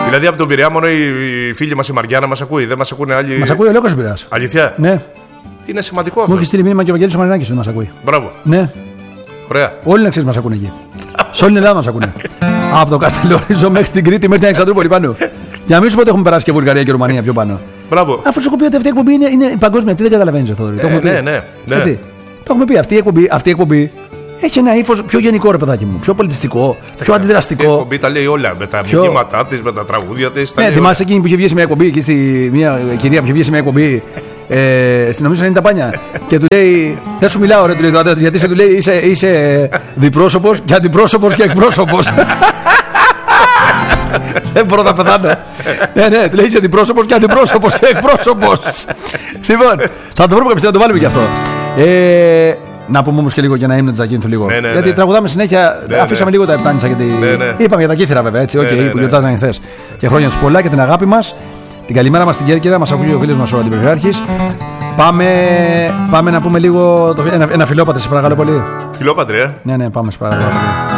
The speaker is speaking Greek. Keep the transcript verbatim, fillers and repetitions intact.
Δηλαδή από τον Πειραιά μόνο η φίλη μας η Μαριάννα μας ακούει, δεν μας ακούνε άλλοι. Μας ακούει ολόκληρος Πειραιάς. Αλήθεια. Ναι. Είναι σημαντικό αυτό. Μου έχει στείλει μήνυμα και ο Βαγγέλης ο Μαρινάκης δεν μας ακούει. Μπράβο. Ναι. Ωραία. Όλοι να ξέρεις μας ακούνε εκεί. Σε όλη την Ελλάδα μας ακούνε. Από το Καστελόριζο μέχρι την Κρήτη μέχρι την Αλεξανδρούπολη πάνω. Για να μην σου πω ότι έχουμε περάσει και Βουλγαρία και Ρουμανία πιο πάνω. Μπράβο. Αφού σου έχω πει ότι αυτή η εκπομπή είναι, είναι παγκόσμια, τι δεν καταλαβαίνεις αυτό. Ε, το έχουμε ναι, πει. ναι, ναι. Έτσι. Το έχουμε πει. Αυτή η εκπομπή, αυτή η εκπομπή έχει ένα ύφος πιο γενικό, ρε παιδάκι μου. Πιο πολιτιστικό, πιο αντιδραστικό. Η εκπομπή τα λέει όλα. Με τα πιο... μηνύματά της, με τα τραγούδια της. Ναι, θυμάσαι εκείνη που είχε βγει σε μια εκπομπή, εκεί στη μια κυρία που είχε βγει σε μια εκπομπή. Ε, στην νομίζω είναι τα πάνια. Και του λέει: δεν σου μιλάω, ρε, του λέει, γιατί σε του λέει είσαι, είσαι διπρόσωπος και αντιπρόσωπος και εκπρόσωπος. Δεν μπορώ να πεθάνω. Ναι, ναι, του λέει είσαι αντιπρόσωπος και αντιπρόσωπος και εκπρόσωπος. Λοιπόν, θα το βρούμε να το βάλουμε και αυτό. Ε, να πούμε όμως και λίγο για να ήμουν Τζακίνθου λίγο. Ναι, ναι, γιατί ναι. τραγουδάμε συνέχεια. Ναι, αφήσαμε ναι. λίγο τα Επτάνησα γιατί. Ναι, ναι. Είπαμε για τα κύθρα βέβαια έτσι. Okay, ναι, ναι, που ναι. γιορτάζαν χθες. Και χρόνια τους πολλά και την αγάπη μας. Την καλημέρα μας στην Κέρκυρα. Μας ακούει ο φίλος μας ο Αντιπεριάρχης. Πάμε, πάμε να πούμε λίγο το, ένα, ένα φιλόπατρι, σε παρακαλώ πολύ. Φιλόπατρι, ε. Ναι, ναι, πάμε, σε παρακαλώ.